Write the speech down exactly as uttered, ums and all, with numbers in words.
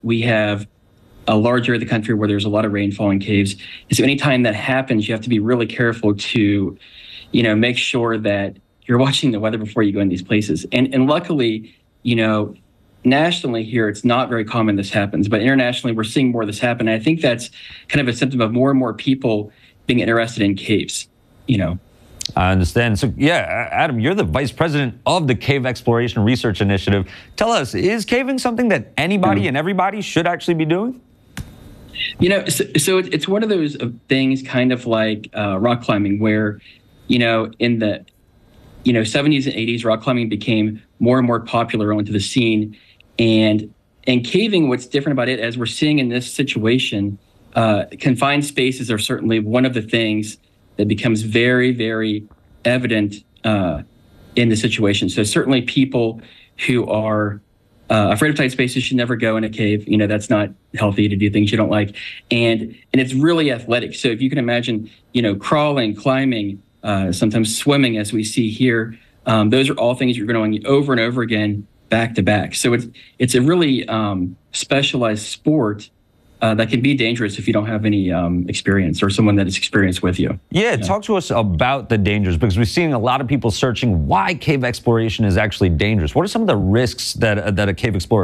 we have a large area of the country where there's a lot of rainfall in caves. And so anytime that happens, you have to be really careful to, you know, make sure that you're watching the weather before you go in these places. And and luckily, you know, nationally here, it's not very common this happens, but internationally, we're seeing more of this happen. And I think that's kind of a symptom of more and more people being interested in caves, you know. I understand. So, yeah, Adam, you're the vice president of the Cave Exploration Research Initiative. Tell us, is caving something that anybody mm. and everybody should actually be doing? You know, so, so it's one of those things kind of like uh, rock climbing where, you know, in the, you know, seventies and eighties, rock climbing became more and more popular onto the scene. And, and caving, what's different about it, as we're seeing in this situation, uh, confined spaces are certainly one of the things that becomes very, very evident uh, in the situation. So certainly people who are uh, afraid of tight spaces should never go in a cave. You know, that's not healthy to do things you don't like. And and it's really athletic. So if you can imagine, you know, crawling, climbing, uh, sometimes swimming, as we see here, um, those are all things you're going over and over again, back to back. So it's, it's a really um, specialized sport Uh, that can be dangerous if you don't have any um, experience or someone that is experienced with you. Yeah, yeah, talk to us about the dangers, because we're seeing a lot of people searching why cave exploration is actually dangerous. What are some of the risks that, uh, that a cave explorer